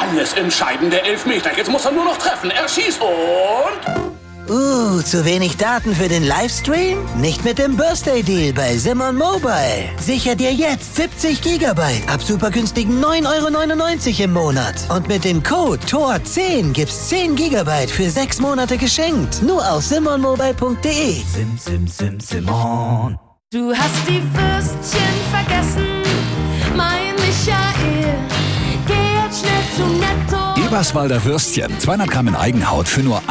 Alles entscheidende Elfmeter. Jetzt muss er nur noch treffen. Er schießt und... Zu wenig Daten für den Livestream? Nicht mit dem Birthday Deal bei Simon Mobile. Sicher dir jetzt 70 GB ab super günstigen 9,99 € im Monat. Und mit dem Code TOR10 gibt's 10 GB für 6 Monate geschenkt. Nur auf simonmobile.de. Simon. Du hast die Würstchen vergessen, mein Michael. Geh jetzt schnell zu Netto. Eberswalder Würstchen, 200 Gramm in Eigenhaut für nur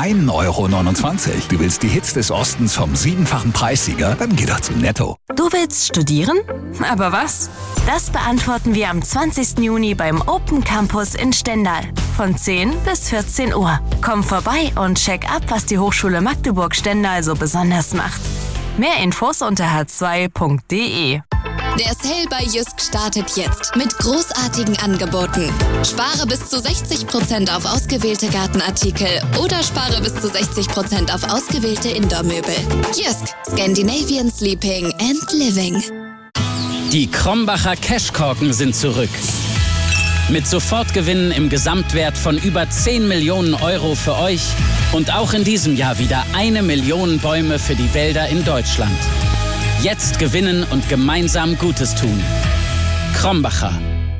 1,29 €. Du willst die Hits des Ostens vom 7-fachen Preissieger? Dann geh doch zu Netto. Du willst studieren? Aber was? Das beantworten wir am 20. Juni beim Open Campus in Stendal. Von 10 bis 14 Uhr. Komm vorbei und check ab, was die Hochschule Magdeburg-Stendal so besonders macht. Mehr Infos unter h2.de. Der Sale bei Jysk startet jetzt mit großartigen Angeboten. Spare bis zu 60% auf ausgewählte Gartenartikel oder spare bis zu 60% auf ausgewählte Indoor-Möbel. Jysk, Scandinavian Sleeping and Living. Die Krombacher Cashkorken sind zurück. Mit Sofortgewinnen im Gesamtwert von über 10 Millionen € für euch und auch in diesem Jahr wieder 1 Million Bäume für die Wälder in Deutschland. Jetzt gewinnen und gemeinsam Gutes tun. Krombacher.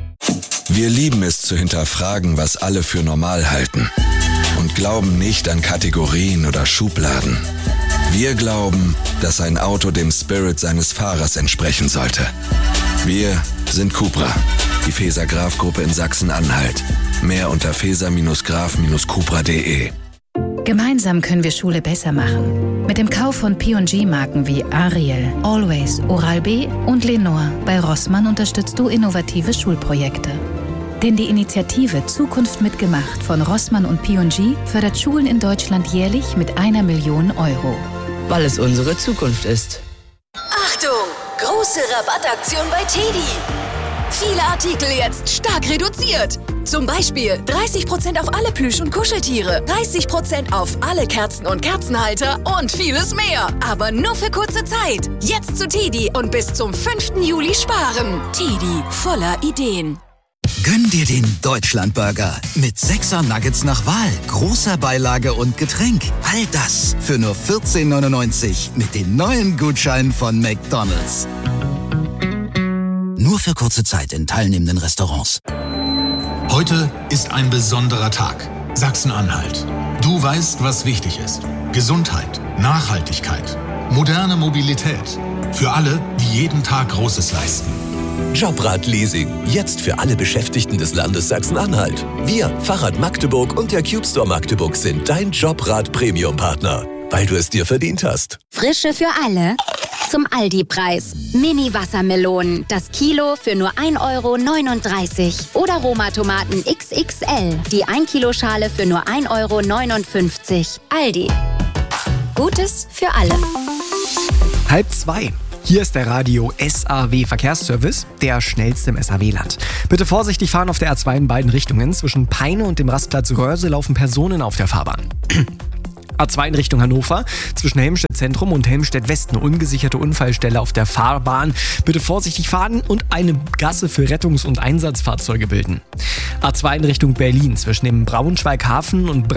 Wir lieben es zu hinterfragen, was alle für normal halten. Und glauben nicht an Kategorien oder Schubladen. Wir glauben, dass ein Auto dem Spirit seines Fahrers entsprechen sollte. Wir sind Cupra, die Feser-Graf-Gruppe in Sachsen-Anhalt. Mehr unter feser-graf-cupra.de. Gemeinsam können wir Schule besser machen. Mit dem Kauf von P&G-Marken wie Ariel, Always, Oral-B und Lenore bei Rossmann unterstützt du innovative Schulprojekte. Denn die Initiative Zukunft mitgemacht von Rossmann und P&G fördert Schulen in Deutschland jährlich mit 1 Million €. Weil es unsere Zukunft ist. Achtung! Große Rabattaktion bei TEDi. Viele Artikel jetzt stark reduziert. Zum Beispiel 30% auf alle Plüsch- und Kuscheltiere, 30% auf alle Kerzen und Kerzenhalter und vieles mehr. Aber nur für kurze Zeit. Jetzt zu TEDi und bis zum 5. Juli sparen. TEDi, voller Ideen. Gönn dir den Deutschlandburger mit 6er Nuggets nach Wahl, großer Beilage und Getränk. All das für nur 14,99 € mit dem neuen Gutschein von McDonald's. Nur für kurze Zeit in teilnehmenden Restaurants. Heute ist ein besonderer Tag. Sachsen-Anhalt. Du weißt, was wichtig ist. Gesundheit, Nachhaltigkeit, moderne Mobilität. Für alle, die jeden Tag Großes leisten. Jobrad-Leasing. Jetzt für alle Beschäftigten des Landes Sachsen-Anhalt. Wir, Fahrrad Magdeburg und der Cube Store Magdeburg sind dein Jobrad-Premium-Partner. Weil du es dir verdient hast. Frische für alle. Zum Aldi-Preis. Mini-Wassermelonen. Das Kilo für nur 1,39 € Oder Roma-Tomaten XXL. Die 1-Kilo-Schale für nur 1,59 €. Aldi. Gutes für alle. 1:30. Hier ist der Radio SAW Verkehrsservice, der schnellste im SAW-Land. Bitte vorsichtig fahren auf der A2 in beiden Richtungen. Zwischen Peine und dem Rastplatz Röhrse laufen Personen auf der Fahrbahn. A2 in Richtung Hannover, zwischen Helmstedt Zentrum und Helmstedt West eine ungesicherte Unfallstelle auf der Fahrbahn. Bitte vorsichtig fahren und eine Gasse für Rettungs- und Einsatzfahrzeuge bilden. A2 in Richtung Berlin, zwischen dem Braunschweig-Hafen und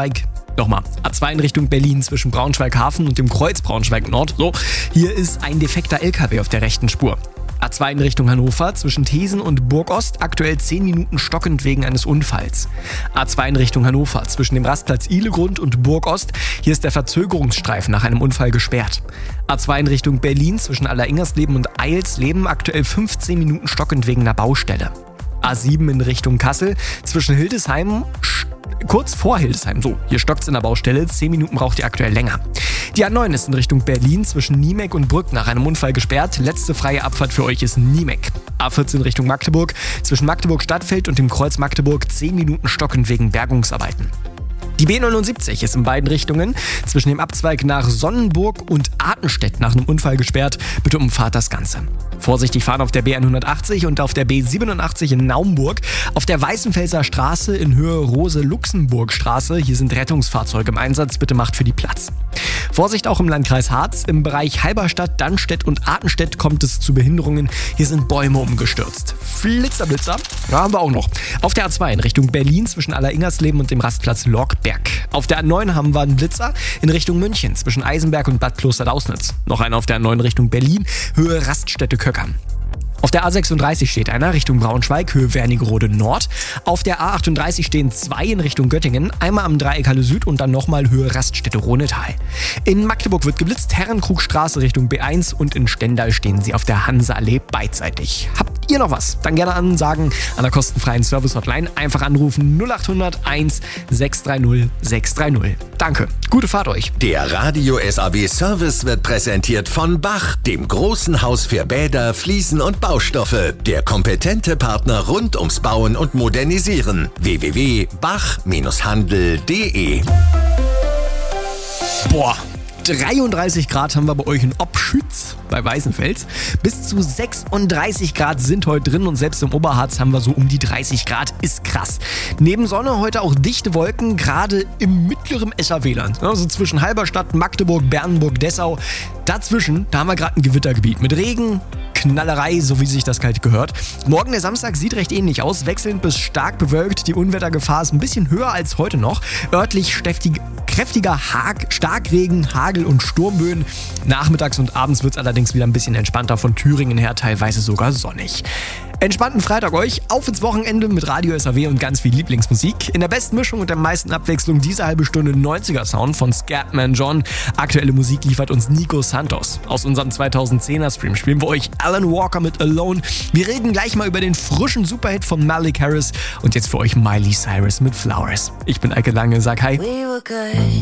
A2 in Richtung Berlin zwischen Braunschweig-Hafen und dem Kreuz Braunschweig-Nord. So, hier ist ein defekter LKW auf der rechten Spur. A2 in Richtung Hannover, zwischen Thesen und Burgost, aktuell 10 Minuten stockend wegen eines Unfalls. A2 in Richtung Hannover, zwischen dem Rastplatz Ihlegrund und Burgost, hier ist der Verzögerungsstreifen nach einem Unfall gesperrt. A2 in Richtung Berlin, zwischen Alleringers-Leben und Eilsleben, aktuell 15 Minuten stockend wegen einer Baustelle. A7 in Richtung Kassel, zwischen Hildesheim, kurz vor Hildesheim, so, hier stockt's in der Baustelle, 10 Minuten braucht ihr aktuell länger. Die A9 ist in Richtung Berlin zwischen Niemek und Brück nach einem Unfall gesperrt. Letzte freie Abfahrt für euch ist Niemek. A14 Richtung Magdeburg, zwischen Magdeburg-Stadtfeld und dem Kreuz Magdeburg 10 Minuten stockend wegen Bergungsarbeiten. Die B79 ist in beiden Richtungen zwischen dem Abzweig nach Sonnenburg und Artenstedt nach einem Unfall gesperrt. Bitte umfahrt das Ganze. Vorsichtig fahren auf der B180 und auf der B87 in Naumburg. Auf der Weißenfelser Straße in Höhe Rose-Luxemburg-Straße. Hier sind Rettungsfahrzeuge im Einsatz. Bitte macht für die Platz. Vorsicht auch im Landkreis Harz. Im Bereich Halberstadt, Dannstedt und Artenstedt kommt es zu Behinderungen. Hier sind Bäume umgestürzt. Blitzer. Ja, haben wir auch noch. Auf der A2 in Richtung Berlin zwischen Aller-Ingersleben und dem Rastplatz Lorkberg. Auf der A9 haben wir einen Blitzer in Richtung München zwischen Eisenberg und Bad Kloster-Lausnitz. Noch einer auf der A9 Richtung Berlin, Höhe Raststätte-Köckern. Auf der A36 steht einer Richtung Braunschweig, Höhe Wernigerode Nord. Auf der A38 stehen 2 in Richtung Göttingen, einmal am Dreieck Halle Süd und dann nochmal Höhe Raststätte Ronetal. In Magdeburg wird geblitzt, Herrenkrugstraße Richtung B1 und in Stendal stehen sie auf der Hanseallee beidseitig. Habt ihr noch was? Dann gerne ansagen an der kostenfreien Service-Hotline. Einfach anrufen 0800 1 630 630. Danke, gute Fahrt euch. Der Radio SAW Service wird präsentiert von Bach, dem großen Haus für Bäder, Fliesen und Baustoffe. Der kompetente Partner rund ums Bauen und Modernisieren. www.bach-handel.de. Boah, 33 Grad haben wir bei euch in Obschütz bei Weißenfels. Bis zu 36 Grad sind heute drin und selbst im Oberharz haben wir so um die 30 Grad. Ist krass. Neben Sonne heute auch dichte Wolken, gerade im mittleren SAW-Land. Also zwischen Halberstadt, Magdeburg, Bernburg, Dessau. Dazwischen, da haben wir gerade ein Gewittergebiet mit Regen, Knallerei, so wie sich das kalt gehört. Morgen der Samstag sieht recht ähnlich aus, wechselnd bis stark bewölkt. Die Unwettergefahr ist ein bisschen höher als heute noch. Örtlich kräftiger Starkregen, Hagel und Sturmböen. Nachmittags und abends wird es allerdings wieder ein bisschen entspannter, von Thüringen her teilweise sogar sonnig. Entspannten Freitag euch, auf ins Wochenende mit Radio SAW und ganz viel Lieblingsmusik. In der besten Mischung und der meisten Abwechslung diese halbe Stunde 90er-Sound von Scatman John. Aktuelle Musik liefert uns Nico Santos. Aus unserem 2010er-Stream spielen wir euch Alan Walker mit Alone. Wir reden gleich mal über den frischen Superhit von Malik Harris und jetzt für euch Miley Cyrus mit Flowers. Ich bin Eike Lange, sag hi. We were good.